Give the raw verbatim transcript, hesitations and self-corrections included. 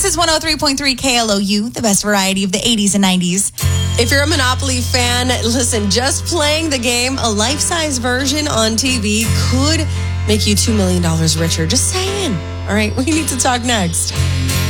This is one oh three point three K L O U, the best variety of the eighties and nineties. If you're a Monopoly fan, listen, just playing the game, a life-size version on T V could make you two million dollars richer. Just saying. All right, we need to talk next.